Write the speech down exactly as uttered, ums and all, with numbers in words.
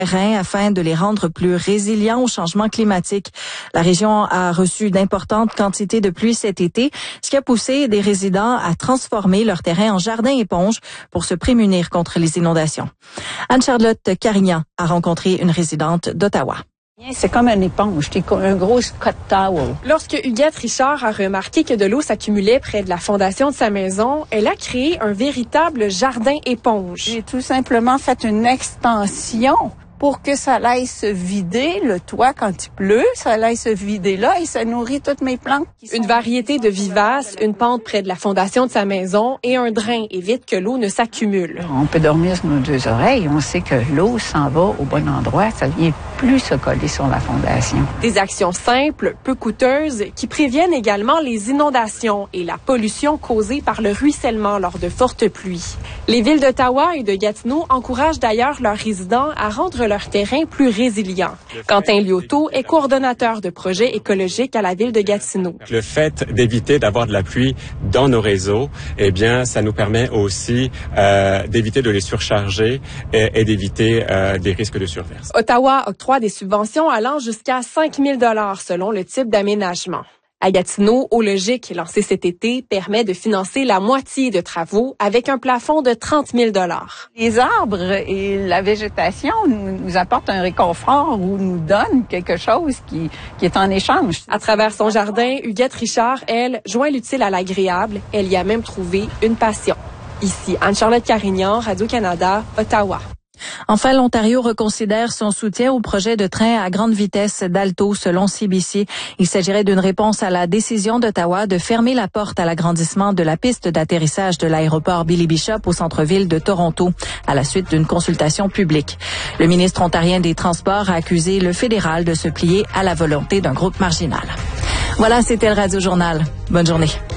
terrain afin de les rendre plus résilients au changement climatique. La région a reçu d'importantes quantités de pluie cet été, ce qui a poussé des résidents à transformer leur terrain en jardin éponge pour se prémunir contre les inondations. Anne-Charlotte Carignan a rencontré une résidente d'Ottawa. C'est comme une éponge, c'est comme un gros Scott towel. Lorsque Huguette Richard a remarqué que de l'eau s'accumulait près de la fondation de sa maison, elle a créé un véritable jardin éponge. J'ai tout simplement fait une extension pour que ça aille se vider, le toit, quand il pleut, ça aille se vider là et ça nourrit toutes mes plantes. Une variété de vivaces, une pente près de la fondation de sa maison et un drain évite que l'eau ne s'accumule. On peut dormir sur nos deux oreilles, on sait que l'eau s'en va au bon endroit, ça vient plus se coller sur la fondation. Des actions simples, peu coûteuses, qui préviennent également les inondations et la pollution causée par le ruissellement lors de fortes pluies. Les villes d'Ottawa et de Gatineau encouragent d'ailleurs leurs résidents à rendre leur terrain plus résilient. Quentin Lyoto est coordonnateur de projets écologiques à la ville de Gatineau. Le fait d'éviter d'avoir de la pluie dans nos réseaux, eh bien, ça nous permet aussi euh, d'éviter de les surcharger et, et d'éviter euh, des risques de surverse. Ottawa octroie des subventions allant jusqu'à cinq mille dollars selon le type d'aménagement. À Gatineau, Eau-Logique, lancé cet été, permet de financer la moitié de travaux avec un plafond de trente mille dollars. Les arbres et la végétation nous, nous apportent un réconfort ou nous donnent quelque chose qui, qui est en échange. À travers son jardin, Huguette Richard, elle, joint l'utile à l'agréable. Elle y a même trouvé une passion. Ici, Anne-Charlotte Carignan, Radio-Canada, Ottawa. Enfin, l'Ontario reconsidère son soutien au projet de train à grande vitesse d'Alto, selon C B C. Il s'agirait d'une réponse à la décision d'Ottawa de fermer la porte à l'agrandissement de la piste d'atterrissage de l'aéroport Billy Bishop au centre-ville de Toronto, à la suite d'une consultation publique. Le ministre ontarien des Transports a accusé le fédéral de se plier à la volonté d'un groupe marginal. Voilà, c'était le Radio Journal. Bonne journée.